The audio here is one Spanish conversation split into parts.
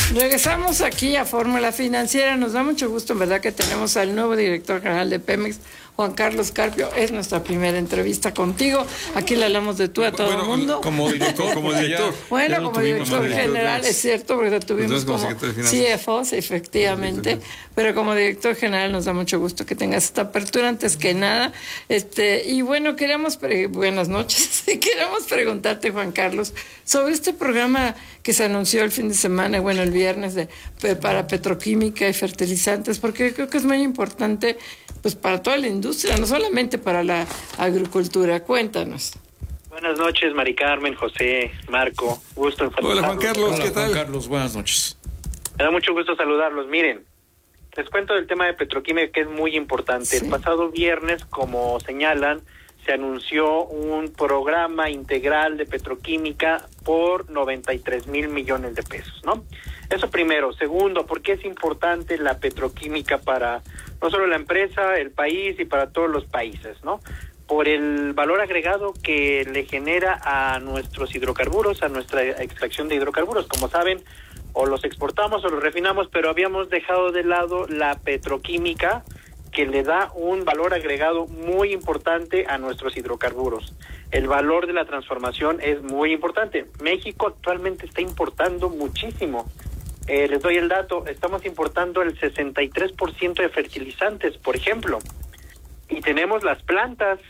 Regresamos aquí a Fórmula Financiera. Nos da mucho gusto, en verdad, que tenemos al nuevo director general de Pemex, Juan Carlos Carpio. Es nuestra primera entrevista contigo. Aquí le hablamos de tú a todo el mundo. Como director. Bueno, como director general, es cierto, porque tuvimos como CFOs, efectivamente. Pero como director general nos da mucho gusto que tengas esta apertura antes que nada. Y bueno, buenas noches. Queremos preguntarte, Juan Carlos, sobre este programa que se anunció el fin de semana, bueno, el viernes, para petroquímica y fertilizantes, porque creo que es muy importante pues para toda la industria, no solamente para la agricultura. Cuéntanos. Buenas noches, Mari Carmen, José, Marco, gusto en saludarlos. Hola, Juan Carlos, Hola, ¿qué tal? Juan Carlos, buenas noches. Me da mucho gusto saludarlos. Miren, les cuento del tema de petroquímica, que es muy importante. Sí. El pasado viernes, como señalan, se anunció un programa integral de petroquímica por 93,000 millones de pesos, ¿no? Eso primero. Segundo, ¿por qué es importante la petroquímica para no solo la empresa, el país y para todos los países, ¿no? Por el valor agregado que le genera a nuestros hidrocarburos, a nuestra extracción de hidrocarburos. Como saben, o los exportamos o los refinamos, pero habíamos dejado de lado la petroquímica, que le da un valor agregado muy importante a nuestros hidrocarburos. El valor de la transformación es muy importante. México actualmente está importando muchísimo. Les doy el dato, estamos importando el 63% de fertilizantes, por ejemplo. Y tenemos plantas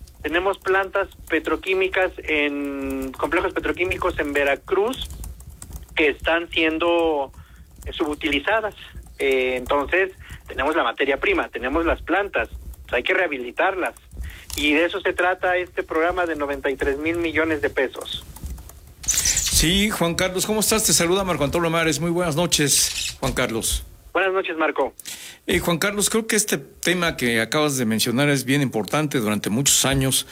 petroquímicas complejos petroquímicos en Veracruz que están siendo subutilizadas. Entonces, tenemos la materia prima, tenemos las plantas, pues hay que rehabilitarlas. Y de eso se trata este programa de 93,000 millones de pesos. Sí, Juan Carlos, ¿cómo estás? Te saluda Marco Antonio Mares. Muy buenas noches, Juan Carlos. Buenas noches, Marco. Juan Carlos, creo que este tema que acabas de mencionar es bien importante. Durante muchos años,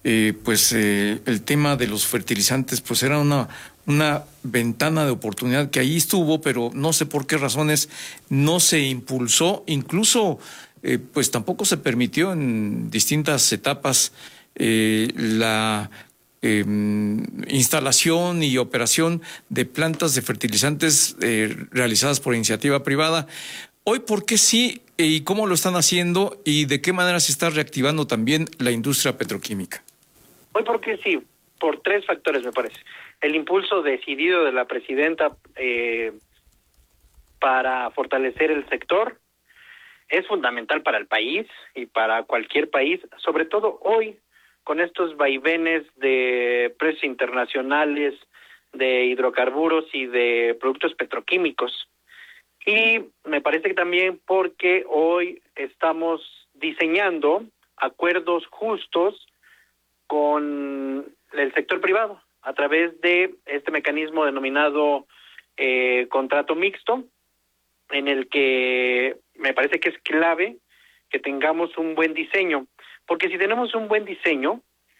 el tema de los fertilizantes, pues era una ventana de oportunidad que ahí estuvo, pero no sé por qué razones no se impulsó, incluso pues tampoco se permitió en distintas etapas la instalación y operación de plantas de fertilizantes realizadas por iniciativa privada. Hoy, ¿por qué sí y cómo lo están haciendo y de qué manera se está reactivando también la industria petroquímica? Hoy, ¿por qué sí? Por 3 factores, me parece. El impulso decidido de la presidenta para fortalecer el sector es fundamental para el país y para cualquier país, sobre todo hoy, con estos vaivenes de precios internacionales de hidrocarburos y de productos petroquímicos. Y me parece que también porque hoy estamos diseñando acuerdos justos con el sector privado a través de este mecanismo denominado contrato mixto, en el que me parece que es clave que tengamos un buen diseño, porque si tenemos un buen diseño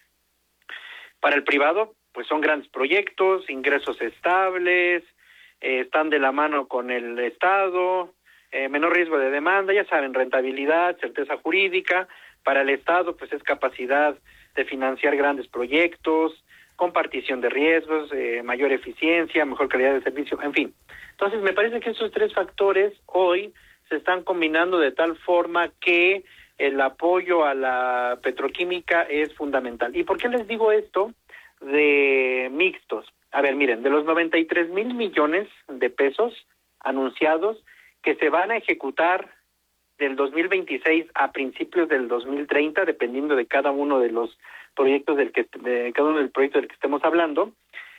para el privado, pues son grandes proyectos, ingresos estables, están de la mano con el Estado, menor riesgo de demanda, ya saben, rentabilidad, certeza jurídica. Para el Estado, pues es capacidad de financiar grandes proyectos, compartición de riesgos, mayor eficiencia, mejor calidad de servicio, en fin. Entonces, me parece que esos 3 factores hoy se están combinando de tal forma que el apoyo a la petroquímica es fundamental. ¿Y por qué les digo esto de mixtos? A ver, miren, de los 93,000 millones de pesos anunciados que se van a ejecutar del 2026 a principios del 2030, dependiendo de cada uno de los proyectos del que estemos hablando,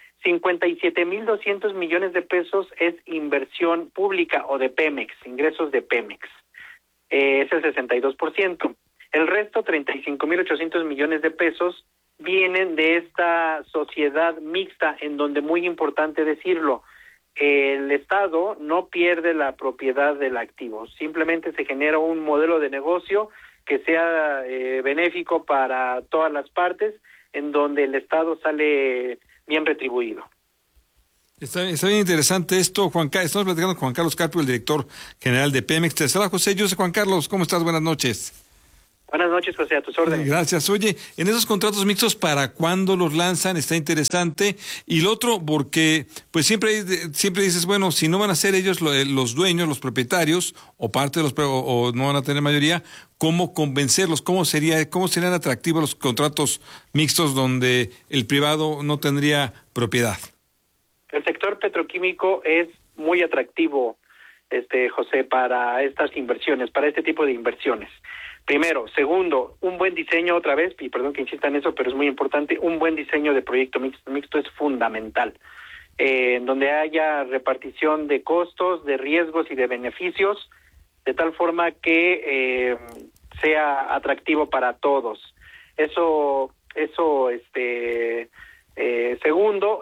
57,200 millones de pesos es inversión pública o de Pemex, ingresos de Pemex. Es el 62%. El resto, 35,800 millones de pesos, vienen de esta sociedad mixta, en donde, muy importante decirlo, el Estado no pierde la propiedad del activo, simplemente se genera un modelo de negocio que sea benéfico para todas las partes, en donde el Estado sale bien retribuido. Está bien interesante esto, Juan Carlos. Estamos platicando con Juan Carlos Carpio, el director general de Pemex. Te saluda José. Yo sé, Juan Carlos, ¿cómo estás? Buenas noches. Buenas noches, José, a tus órdenes. Gracias. Oye, en esos contratos mixtos, ¿para cuándo los lanzan? Está interesante. Y lo otro, porque pues siempre dices, bueno, si no van a ser ellos los dueños, los propietarios, o parte de los o no van a tener mayoría, ¿cómo convencerlos? ¿Cómo serían atractivos los contratos mixtos donde el privado no tendría propiedad? El sector petroquímico es muy atractivo, José, para estas inversiones, para este tipo de inversiones. Primero. Segundo, un buen diseño, otra vez, y perdón que insista en eso, pero es muy importante, un buen diseño de proyecto mixto es fundamental. Donde haya repartición de costos, de riesgos y de beneficios, de tal forma que sea atractivo para todos. Eso segundo,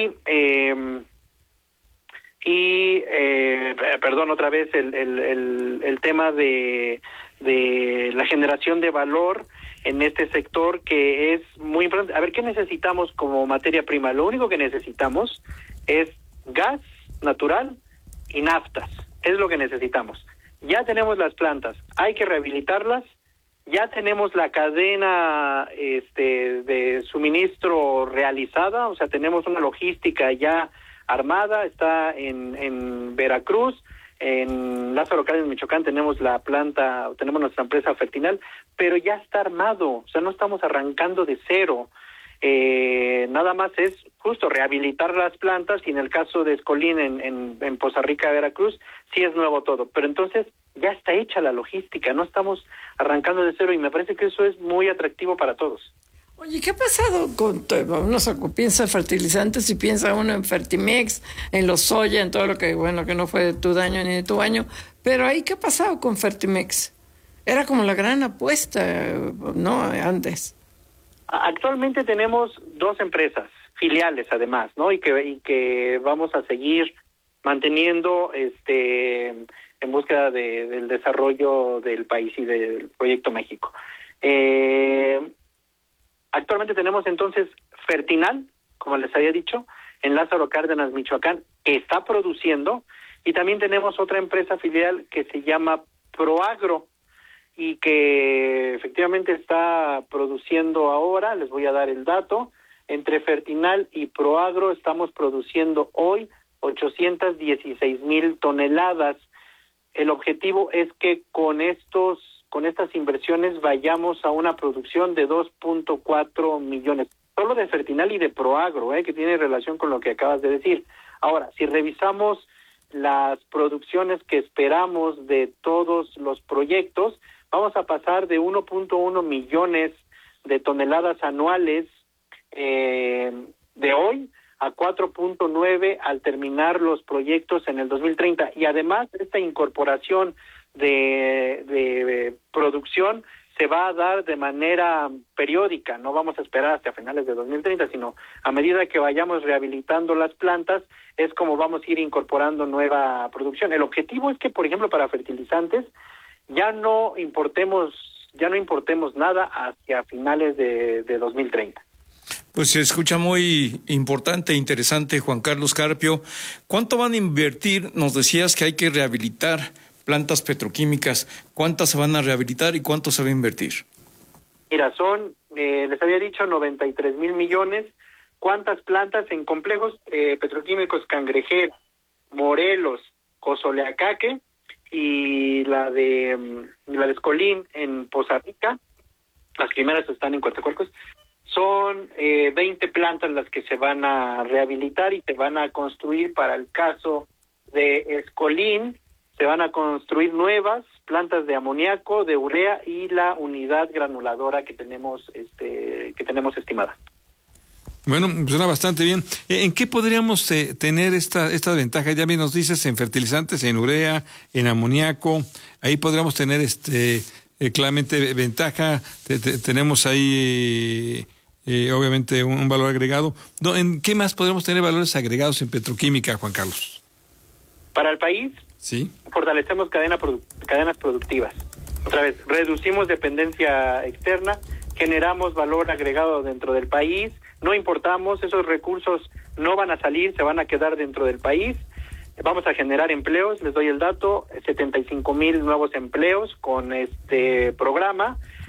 perdón, otra vez el tema de la generación de valor en este sector, que es muy importante. A ver, ¿qué necesitamos como materia prima? Lo único que necesitamos es gas natural y naftas. Es lo que necesitamos. Ya tenemos las plantas, hay que rehabilitarlas. Ya tenemos la cadena de suministro realizada, o sea, tenemos una logística ya armada, está en Veracruz. En Lázaro Cárdenas, Michoacán, tenemos nuestra empresa Fertinal, pero ya está armado, o sea, no estamos arrancando de cero. Nada más es justo rehabilitar las plantas, y en el caso de Escolín en Poza Rica, Veracruz, sí es nuevo todo, pero entonces ya está hecha la logística, no estamos arrancando de cero, y me parece que eso es muy atractivo para todos. Oye, ¿qué ha pasado con uno piensa en fertilizantes y piensa uno en Fertimex, en los soya, en todo lo que, bueno, que no fue de tu daño ni de tu baño, pero ahí ¿qué ha pasado con Fertimex? Era como la gran apuesta, ¿no? Antes. Actualmente tenemos 2 empresas, filiales además, ¿no? Y que vamos a seguir manteniendo en búsqueda del desarrollo del país y del Proyecto México. Actualmente tenemos entonces Fertinal, como les había dicho, en Lázaro Cárdenas, Michoacán, que está produciendo, y también tenemos otra empresa filial que se llama Proagro, y que efectivamente está produciendo ahora. Les voy a dar el dato. Entre Fertinal y Proagro estamos produciendo hoy 816,000 toneladas. El objetivo es que con estas inversiones vayamos a una producción de 2.4 millones, solo de Fertinal y de Proagro, que tiene relación con lo que acabas de decir. Ahora, si revisamos las producciones que esperamos de todos los proyectos, vamos a pasar de 1.1 millones de toneladas anuales de hoy a 4.9 al terminar los proyectos en el 2030. Y además, esta incorporación de producción se va a dar de manera periódica. No vamos a esperar hasta finales de 2030, sino a medida que vayamos rehabilitando las plantas, es como vamos a ir incorporando nueva producción. El objetivo es que, por ejemplo, para fertilizantes, ya no importemos nada hacia finales de 2030. Pues se escucha muy importante e interesante, Juan Carlos Carpio. ¿Cuánto van a invertir? Nos decías que hay que rehabilitar plantas petroquímicas. ¿Cuántas se van a rehabilitar y cuánto se va a invertir? Mira, les había dicho 93,000 millones. ¿Cuántas plantas en complejos petroquímicos? Cangrejera, Morelos, Cozoleacaque y la de Escolín en Poza Rica. Las primeras están en Coatzacoalcos. Son 20 plantas las que se van a rehabilitar y se van a construir. Para el caso de Escolín, se van a construir nuevas plantas de amoníaco, de urea y la unidad granuladora que tenemos estimada. Bueno, suena bastante bien. ¿En qué podríamos tener esta ventaja? Ya bien nos dices, en fertilizantes, en urea, en amoníaco. Ahí podríamos tener claramente ventaja. Tenemos ahí obviamente un valor agregado. ¿En qué más podríamos tener valores agregados en petroquímica, Juan Carlos? Para el país, sí, fortalecemos cadenas productivas. Otra vez, reducimos dependencia externa, generamos valor agregado dentro del país, no importamos, esos recursos no van a salir, se van a quedar dentro del país. Vamos a generar empleos, les doy el dato, 75,000 nuevos empleos con este programa.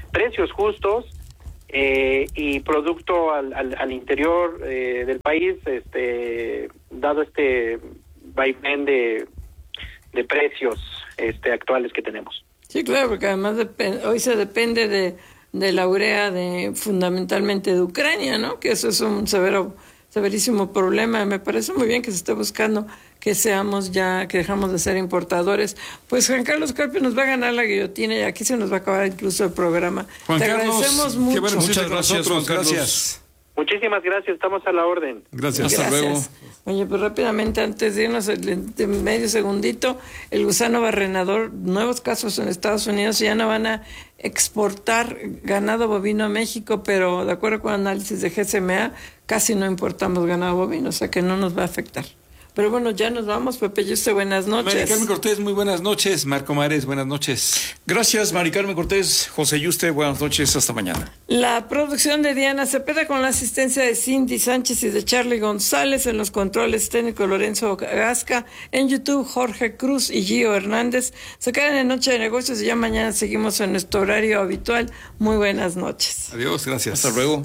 precios justos y producto al interior del país, dado este vaivén de precios actuales que tenemos. Sí, claro, porque además hoy se depende de la urea fundamentalmente de Ucrania, ¿no? Que eso es un severísimo problema. Me parece muy bien que se esté buscando que dejamos de ser importadores. Pues Juan Carlos Carpio nos va a ganar la guillotina y aquí se nos va a acabar incluso el programa. Juan Te Carlos, agradecemos mucho. Muchas gracias, Juan Carlos. Gracias. Muchísimas gracias, estamos a la orden. Gracias. Hasta luego. Oye, pues rápidamente, antes de irnos de medio segundito, el gusano barrenador, nuevos casos en Estados Unidos, ya no van a exportar ganado bovino a México, pero de acuerdo con análisis de GSMA, casi no importamos ganado bovino, o sea que no nos va a afectar. Pero bueno, ya nos vamos, Pepe Yuste, buenas noches. Mari Carmen Cortés, muy buenas noches. Marco Mares, buenas noches. Gracias, Mari Carmen Cortés. José Yuste, buenas noches, hasta mañana. La producción de Diana Cepeda con la asistencia de Cindy Sánchez y de Charlie González, en los controles técnicos Lorenzo Gasca, en YouTube Jorge Cruz y Gio Hernández. Se quedan en Noche de Negocios y ya mañana seguimos en nuestro horario habitual. Muy buenas noches. Adiós, gracias. Hasta luego.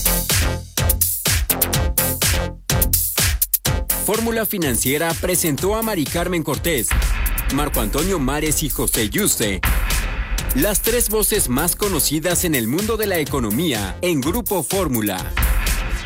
Fórmula Financiera presentó a Mari Carmen Cortés, Marco Antonio Mares y José Yuste, las tres voces más conocidas en el mundo de la economía en Grupo Fórmula.